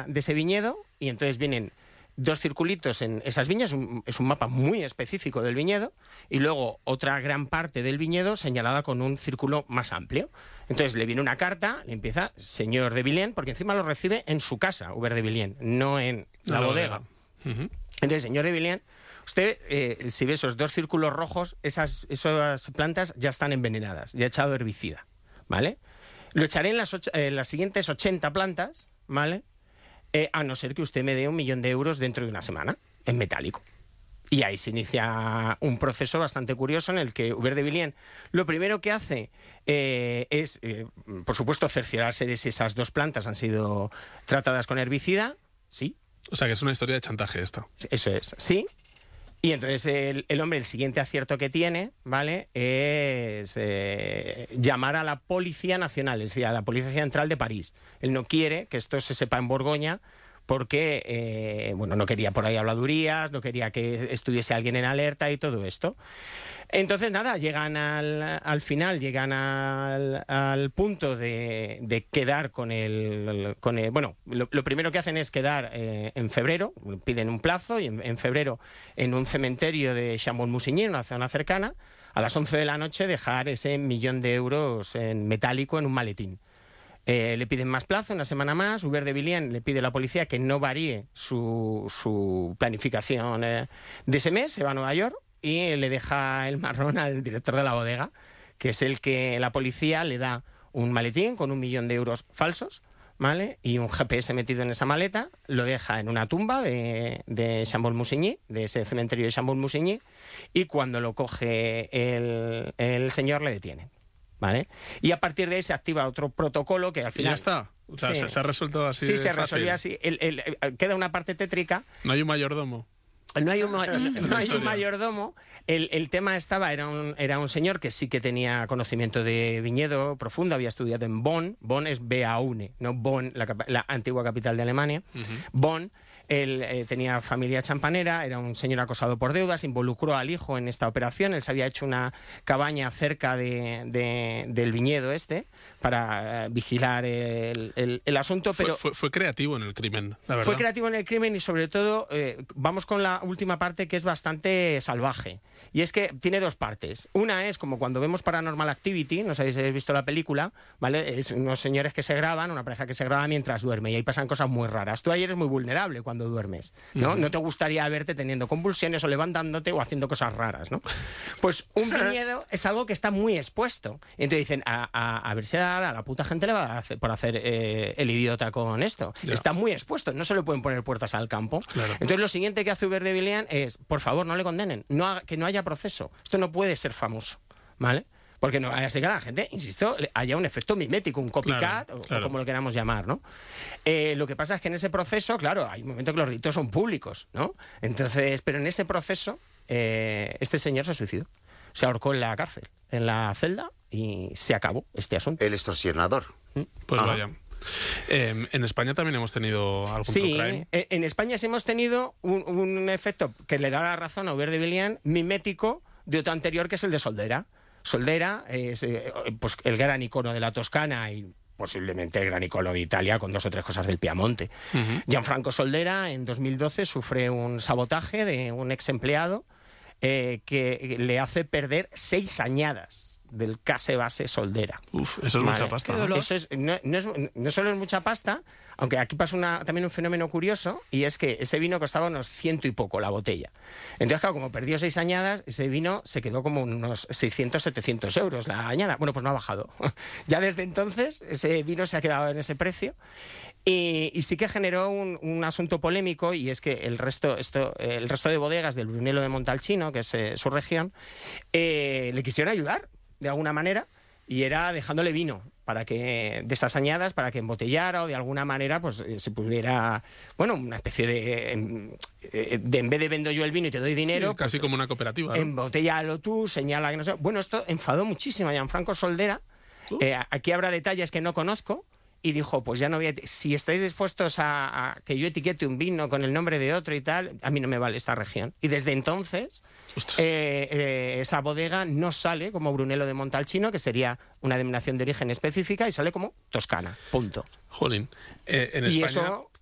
de ese viñedo, y entonces vienen 2 circulitos en esas viñas, es un mapa muy específico del viñedo, y luego otra gran parte del viñedo señalada con un círculo más amplio. Entonces le viene una carta, le empieza señor de Villiers, porque encima lo recibe en su casa, Hubert de Villiers, no en la bodega. Entonces, señor de Villiers, usted, si ve esos 2 círculos rojos, esas plantas ya están envenenadas, ya ha echado herbicida, ¿vale? Lo echaré en las siguientes 80 plantas, ¿vale? A no ser que usted me dé 1 millón de euros dentro de una semana, en metálico. Y ahí se inicia un proceso bastante curioso en el que Hubert de Villiers lo primero que hace es, por supuesto, cerciorarse de si esas 2 plantas han sido tratadas con herbicida, sí. O sea, que es una historia de chantaje esta. Eso es, sí. Y entonces el hombre, el siguiente acierto que tiene, ¿vale?, es llamar a la Policía Nacional, es decir, a la Policía Central de París. Él no quiere que esto se sepa en Borgoña porque, no quería por ahí habladurías, no quería que estuviese alguien en alerta y todo esto. Entonces, nada, llegan al final, llegan al punto de quedar con el lo primero que hacen es quedar en febrero, piden un plazo, y en febrero en un cementerio de Chambon-Musigny, en una zona cercana, a las 11 de la noche dejar ese 1 millón de euros en metálico en un maletín. Le piden más plazo, una semana más. Hubert de Villiers le pide a la policía que no varíe su planificación de ese mes, se va a Nueva York y le deja el marrón al director de la bodega, que es el que la policía le da un maletín con 1 millón de euros falsos, ¿vale?, y un GPS metido en esa maleta, lo deja en una tumba de Chambon-Musigny, de ese cementerio de Chambon-Musigny, y cuando lo coge el señor le detienen. ¿Vale? Y a partir de ahí se activa otro protocolo que al final... ¿Y ya está? O sea, sí. se ha resuelto así. Sí, de se fácil. resolvió así. Queda una parte tétrica. No hay un mayordomo. No hay un mayordomo. El tema era un señor que sí que tenía conocimiento de viñedo profundo, había estudiado en Bonn. Bonn es Beaune, no Bonn, la antigua capital de Alemania. Bonn. Él tenía familia champanera, era un señor acosado por deudas, involucró al hijo en esta operación. Él se había hecho una cabaña cerca del viñedo para vigilar el asunto. Pero fue creativo en el crimen, la verdad. Fue creativo en el crimen y sobre todo, vamos con la última parte, que es bastante salvaje. Y es que tiene 2 partes. Una es como cuando vemos Paranormal Activity, no sé si habéis visto la película, ¿vale? Es unos señores que se graban, una pareja que se graba mientras duerme, y ahí pasan cosas muy raras. Tú ahí eres muy vulnerable cuando duermes, ¿no? No te gustaría verte teniendo convulsiones o levantándote o haciendo cosas raras, ¿no? Pues un viñedo es algo que está muy expuesto. Entonces dicen, a ver si a la puta gente le va a hacer por hacer el idiota con esto. Ya. Está muy expuesto, no se le pueden poner puertas al campo. Claro. Entonces lo siguiente que hace Hubert de Villiers es, por favor, no le condenen, que no haya proceso. Esto no puede ser famoso, ¿vale? Porque no vaya a ser que a la gente, insisto, haya un efecto mimético, un copycat, o como lo queramos llamar, ¿no? Lo que pasa es que en ese proceso, claro, hay un momento que los delitos son públicos, ¿no? Entonces, pero en ese proceso, este señor se suicidó. Se ahorcó en la cárcel, en la celda, y se acabó este asunto. El extorsionador. Pues vaya. En España también hemos tenido algún crime. En España sí hemos tenido un efecto que le da la razón a Hubert de Villiers, mimético de otro anterior, que es el de Soldera. Soldera es pues el gran icono de la Toscana y posiblemente el gran icono de Italia, con 2 o 3 cosas del Piamonte. Gianfranco Soldera en 2012 sufre un sabotaje de un ex empleado que le hace perder 6 añadas del case base Soldera. Eso es mucha pasta, ¿no? Eso no solo es mucha pasta, aunque aquí pasa también un fenómeno curioso, y es que ese vino costaba unos 100 y poco la botella. Entonces, claro, como perdió 6 añadas, ese vino se quedó como unos 600, 700 euros la añada. Bueno, pues no ha bajado. Ya desde entonces ese vino se ha quedado en ese precio. Y sí que generó un asunto polémico, y es que el resto de bodegas del Brunello de Montalcino, que es su región, le quisieron ayudar de alguna manera, y era dejándole vino de esas añadas, para que embotellara, o de alguna manera pues se pudiera, una especie de en vez de vendo yo el vino y te doy dinero, sí, casi pues, como una cooperativa, ¿no? Embotellalo tú, señala que no sé. Bueno, esto enfadó muchísimo a Gianfranco Soldera. Aquí habrá detalles que no conozco. Y dijo, pues ya no voy a... Si estáis dispuestos a que yo etiquete un vino con el nombre de otro y tal, a mí no me vale esta región. Y desde entonces, esa bodega no sale como Brunello de Montalcino, que sería una denominación de origen específica, y sale como Toscana, punto. Jolín. En y España... eso